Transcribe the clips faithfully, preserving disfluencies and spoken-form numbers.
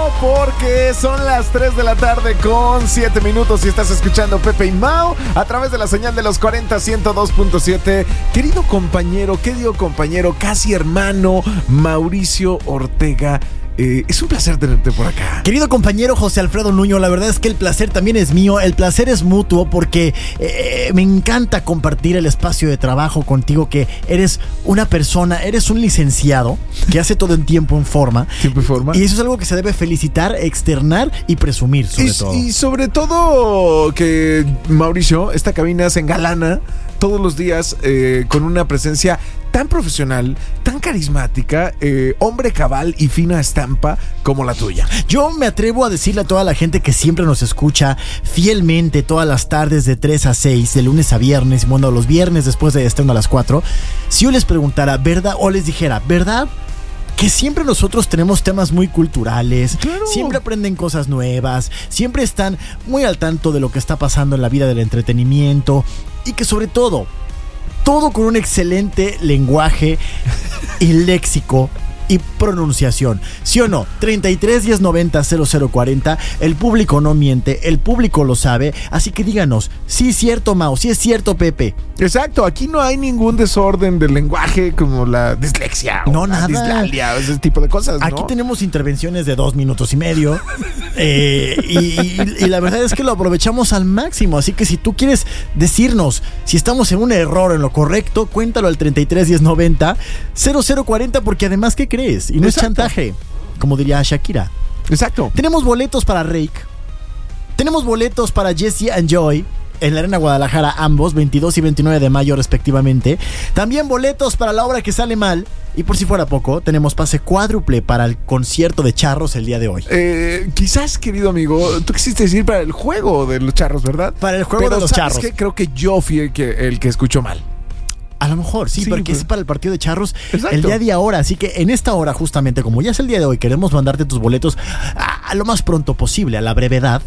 porque son las tres de la tarde con siete minutos y estás escuchando Pepe y Mau a través de la señal de los cuarenta, ciento dos punto siete. Querido compañero, querido compañero, casi hermano Mauricio Ortega, Eh, es un placer tenerte por acá. Querido compañero José Alfredo Nuño, la verdad es que el placer también es mío. El placer es mutuo porque eh, me encanta compartir el espacio de trabajo contigo, que eres una persona, eres un licenciado que hace todo en tiempo en forma. Tiempo y forma. Y eso es algo que se debe felicitar, externar y presumir, sobre y, todo. Y sobre todo que, Mauricio, esta cabina se engalana todos los días eh, con una presencia tan profesional, tan carismática, eh, hombre cabal y fina estampa como la tuya. Yo me atrevo a decirle a toda la gente que siempre nos escucha fielmente todas las tardes de tres a seis, de lunes a viernes, bueno, los viernes después de estreno a las cuatro, si yo les preguntara, ¿verdad? O les dijera, ¿verdad? Que siempre nosotros tenemos temas muy culturales, claro. Siempre aprenden cosas nuevas, siempre están muy al tanto de lo que está pasando en la vida del entretenimiento y que sobre todo, todo con un excelente lenguaje y léxico y pronunciación. ¿Sí o no? treinta y tres, diez, noventa, cero cero cuarenta. El público no miente, el público lo sabe. Así que díganos, sí es cierto, Mau, sí es cierto, Pepe. Exacto, aquí no hay ningún desorden del lenguaje como la dislexia no, o la nada. dislalia, ese tipo de cosas, ¿no? Aquí tenemos intervenciones de dos minutos y medio eh, y, y, y la verdad es que lo aprovechamos al máximo. Así que si tú quieres decirnos si estamos en un error en lo correcto, cuéntalo al treinta y tres, diez, noventa, cero cero cuarenta, porque además, ¿qué crees? Y no Exacto. es chantaje, como diría Shakira. Exacto. Tenemos boletos para Rake, tenemos boletos para Jesse and Joy en la Arena Guadalajara, ambos, veintidós y veintinueve de mayo respectivamente. También boletos para La Obra que Sale Mal. Y por si fuera poco, tenemos pase cuádruple para el concierto de Charros el día de hoy. Eh, quizás, querido amigo, tú quisiste decir para el juego de los Charros, ¿verdad? Para el juego Pero de los ¿sabes Charros. qué? Creo que yo fui el que, el que escuchó mal. A lo mejor, sí, sí porque pues. es para el partido de Charros. Exacto. El día de ahora. Así que en esta hora, justamente, como ya es el día de hoy, queremos mandarte tus boletos a, a lo más pronto posible, a la brevedad.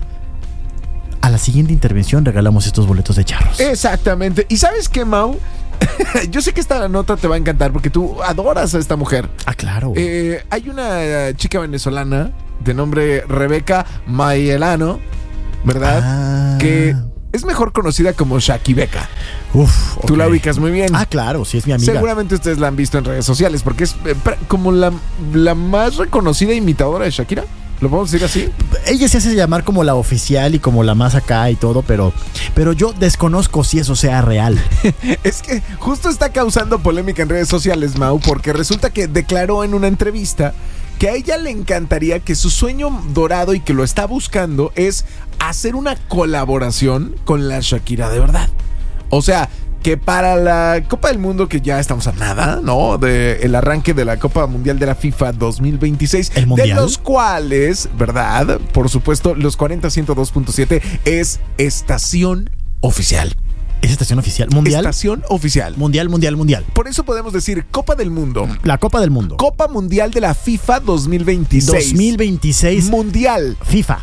A la siguiente intervención regalamos estos boletos de Charros. Exactamente. ¿Y sabes qué, Mau? Yo sé que esta nota te va a encantar porque tú adoras a esta mujer. Ah, claro. Eh, hay una chica venezolana de nombre Rebeca Mayelano, ¿verdad? Ah. Que es mejor conocida como Shaki Beca. Uf, Tú okay. la ubicas muy bien. Ah, claro, sí es mi amiga. Seguramente ustedes la han visto en redes sociales porque es eh, como la, la más reconocida imitadora de Shakira. ¿Lo podemos decir así? Ella se hace llamar como la oficial y como la más acá y todo, pero, pero yo desconozco si eso sea real. Es que justo está causando polémica en redes sociales, Mau, porque resulta que declaró en una entrevista que a ella le encantaría, que su sueño dorado y que lo está buscando es hacer una colaboración con la Shakira de verdad. O sea, que para la Copa del Mundo, que ya estamos a nada, ¿no? De el arranque de la Copa Mundial de la FIFA dos mil veintiséis. ¿El mundial? De los cuales, ¿verdad? Por supuesto, los cuarenta, ciento dos punto siete es estación oficial. ¿Es estación oficial? ¿Mundial? Estación oficial. Mundial, mundial, mundial. Por eso podemos decir Copa del Mundo. La Copa del Mundo. Copa Mundial de la FIFA dos mil veintiséis. dos mil veintiséis. Mundial. FIFA.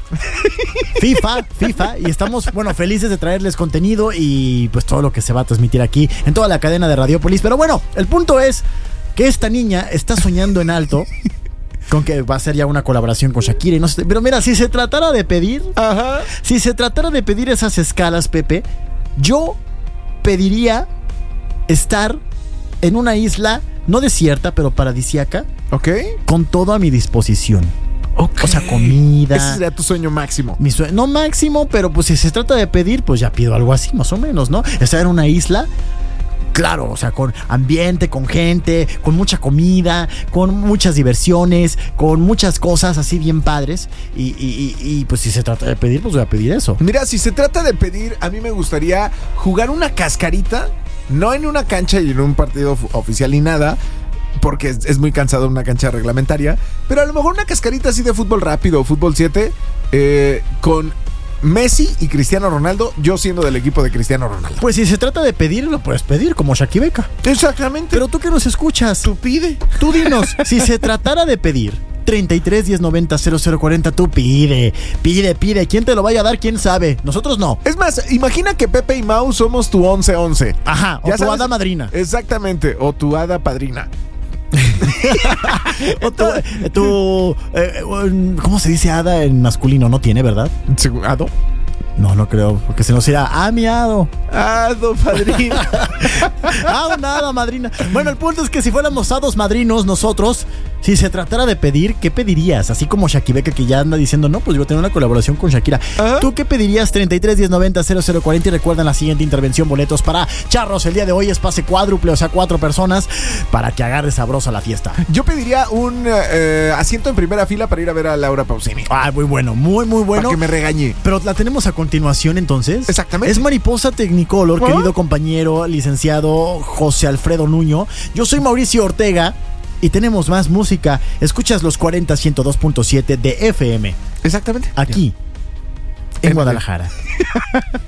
FIFA, FIFA. Y estamos, bueno, felices de traerles contenido y pues todo lo que se va a transmitir aquí en toda la cadena de Radiopolis. Pero bueno, el punto es que esta niña está soñando en alto con que va a ser ya una colaboración con Shakira y no sé. Pero mira, si se tratara de pedir, Ajá. si se tratara de pedir esas escalas, Pepe, yo pediría estar en una isla no desierta, pero paradisíaca, Ok. con todo a mi disposición. Ok. O sea, comida. Ese sería tu sueño máximo. Mi sueño, no máximo, pero pues si se trata de pedir, pues ya pido algo así, más o menos, ¿no? Estar en una isla, claro, o sea, con ambiente, con gente, con mucha comida, con muchas diversiones, con muchas cosas así bien padres. Y, y, y, y pues si se trata de pedir, pues voy a pedir eso. Mira, si se trata de pedir, a mí me gustaría jugar una cascarita, no en una cancha y en un partido oficial ni nada, porque es, es muy cansado una cancha reglamentaria, pero a lo mejor una cascarita así de fútbol rápido o fútbol siete, eh, con Messi y Cristiano Ronaldo, yo siendo del equipo de Cristiano Ronaldo. Pues si se trata de pedir, lo puedes pedir, como Shaki Beca. Exactamente. Pero tú que nos escuchas, tú pide. Tú dinos, si se tratara de pedir, treinta y tres, diez, noventa, cero cero cuarenta, tú pide, pide, pide. ¿Quién te lo vaya a dar? ¿Quién sabe? Nosotros no. Es más, imagina que Pepe y Mau somos tu once once. Ajá, o ¿Ya tu sabes? hada madrina. Exactamente, o tu hada padrina. O tu, eh, tu eh, eh, ¿cómo se dice hada en masculino? No tiene, ¿verdad? ¿Ado? No, no creo, porque se nos irá ah, mi hado. Ado, padrino. Ah, nada, madrina. Bueno, el punto es que si fuéramos hados madrinos nosotros, si se tratara de pedir, ¿qué pedirías? Así como Shakibeka, que ya anda diciendo, no, pues yo voy a tener una colaboración con Shakira. Ajá. ¿Tú qué pedirías? treinta y tres, diez, noventa, cero cero cuarenta. Y recuerden la siguiente intervención, boletos para Charros. El día de hoy es pase cuádruple, o sea, cuatro personas, para que agarre sabrosa la fiesta. Yo pediría un eh, asiento en primera fila para ir a ver a Laura Pausini. Ah, muy bueno, muy, muy bueno. Para que me regañe. Pero la tenemos a continuación, entonces. Exactamente. Es Mariposa Technicolor, ¿Ah? querido compañero, licenciado José Alfredo Nuño. Yo soy Mauricio Ortega y tenemos más música. Escuchas los cuarenta ciento dos punto siete de F M. Exactamente. Aquí, en Guadalajara.